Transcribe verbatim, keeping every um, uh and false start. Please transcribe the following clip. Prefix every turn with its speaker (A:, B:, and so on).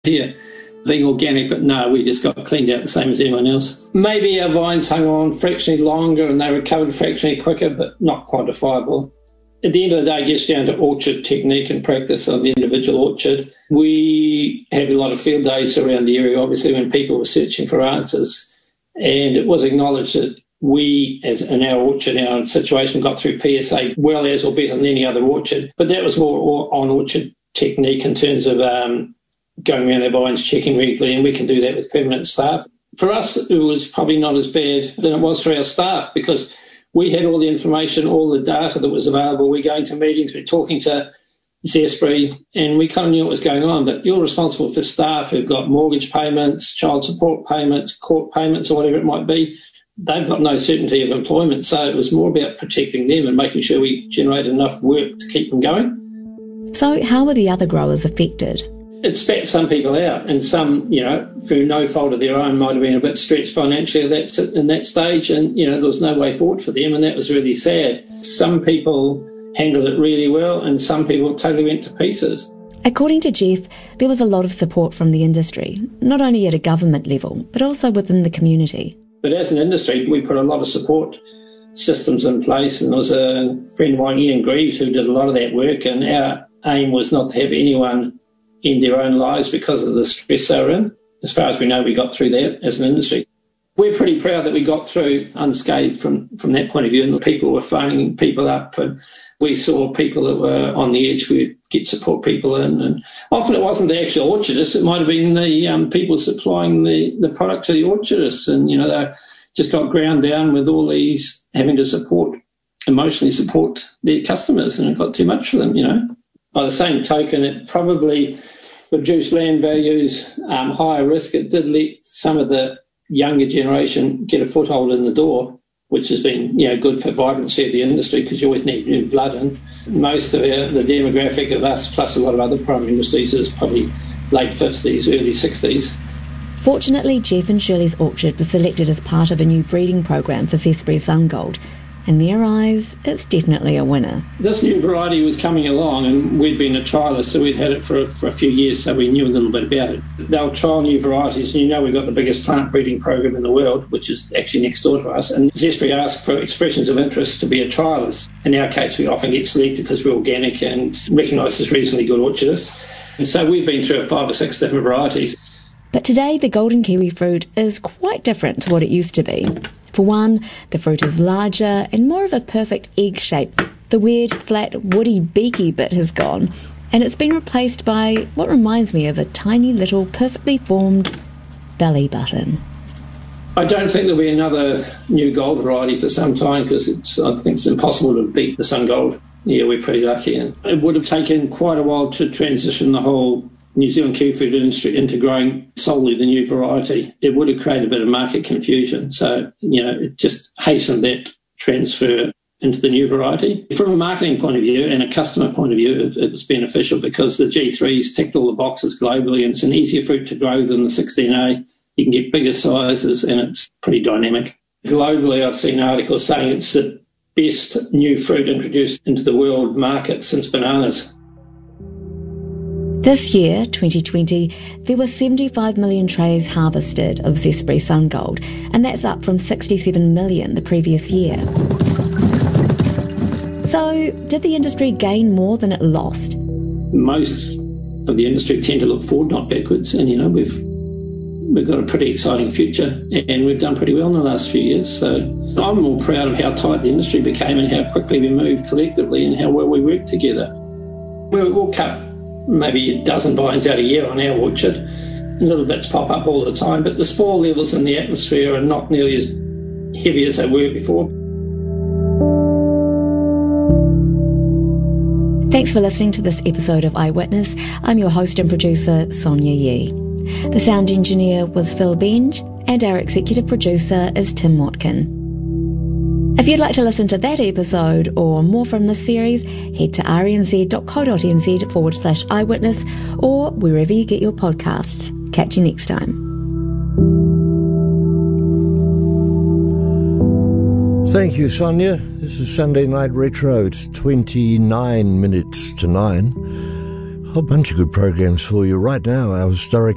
A: here being organic, but no, we just got cleaned out the same as anyone else. Maybe our vines hung on fractionally longer and they recovered fractionally quicker, but not quantifiable. At the end of the day, it gets down to orchard technique and practice of the individual orchard. We had a lot of field days around the area, obviously, when people were searching for answers. And it was acknowledged that we, as in our orchard, our situation, got through P S A well as or better than any other orchard. But that was more on orchard technique in terms of um, going around our vines, checking regularly, and we can do that with permanent staff. For us, it was probably not as bad than it was for our staff because we had all the information, all the data that was available. We're going to meetings, we're talking to Zespri, and we kind of knew what was going on. But you're responsible for staff who've got mortgage payments, child support payments, court payments, or whatever it might be. They've got no certainty of employment. So it was more about protecting them and making sure we generate enough work to keep them going.
B: So how were the other growers affected?
A: It spat some people out, and some, you know, through no fault of their own, might have been a bit stretched financially at that, in that stage, and, you know, there was no way forward for them, and that was really sad. Some people handled it really well, and some people totally went to pieces.
B: According to Jeff, there was a lot of support from the industry, not only at a government level, but also within the community.
A: But as an industry, we put a lot of support systems in place, and there was a friend of mine, Ian Greaves, who did a lot of that work, and our aim was not to have anyone end their own lives because of the stress they were in. As far as we know, we got through that as an industry. We're pretty proud that we got through unscathed from, from that point of view, and the people were phoning people up, and we saw people that were on the edge. We'd get support people in, and often it wasn't the actual orchardists, it might have been the um, people supplying the, the product to the orchardists, and, you know, they just got ground down with all these having to support, emotionally support their customers, and it got too much for them, you know. By the same token, it probably reduced land values, um, higher risk. It did let some of the younger generation get a foothold in the door, which has been, you know, good for vibrancy of the industry because you always need new blood in. Most of our, the demographic of us, plus a lot of other primary industries, is probably late fifties, early sixties.
B: Fortunately, Jeff and Shirley's orchard was selected as part of a new breeding program for Zespri Sungold. In their eyes, it's definitely a winner.
A: This new variety was coming along, and we'd been a trialist, so we'd had it for a, for a few years, so we knew a little bit about it. They'll trial new varieties, and you know we've got the biggest plant breeding program in the world, which is actually next door to us, and Zespri asked for expressions of interest to be a trialist. In our case, we often get selected because we're organic and recognised as reasonably good orchardists. And so we've been through five or six different varieties.
B: But today, the golden kiwi fruit is quite different to what it used to be. For one, the fruit is larger and more of a perfect egg shape. The weird, flat, woody, beaky bit has gone, and it's been replaced by what reminds me of a tiny little perfectly formed belly button.
A: I don't think there'll be another new gold variety for some time because it's, I think it's impossible to beat the Sun Gold. Yeah, we're pretty lucky. And it would have taken quite a while to transition the whole New Zealand kiwi fruit industry into growing solely the new variety. It would have created a bit of market confusion. So, you know, it just hastened that transfer into the new variety. From a marketing point of view and a customer point of view, it, it was beneficial because the G threes ticked all the boxes globally, and it's an easier fruit to grow than the sixteen A. You can get bigger sizes and it's pretty dynamic. Globally, I've seen articles saying it's the best new fruit introduced into the world market since bananas.
B: This year, twenty twenty, there were seventy-five million trays harvested of Zespri Sungold, and that's up from sixty-seven million the previous year. So, did the industry gain more than it lost?
A: Most of the industry tend to look forward, not backwards, and, you know, we've we've got a pretty exciting future, and we've done pretty well in the last few years. So, I'm more proud of how tight the industry became and how quickly we moved collectively and how well we worked together. We'll, we'll cut maybe a dozen vines out a year on our orchard. Little bits pop up all the time, but the spore levels in the atmosphere are not nearly as heavy as they were before.
B: Thanks for listening to this episode of Eyewitness. I'm your host and producer, Sonia Yee. The sound engineer was Phil Benge, and our executive producer is Tim Watkin. If you'd like to listen to that episode or more from this series, head to rnz.co.nz forward slash eyewitness or wherever you get your podcasts. Catch you next time.
C: Thank you, Sonia. This is Sunday Night Retro. It's twenty-nine minutes to nine. A whole bunch of good programs for you right now. Our historic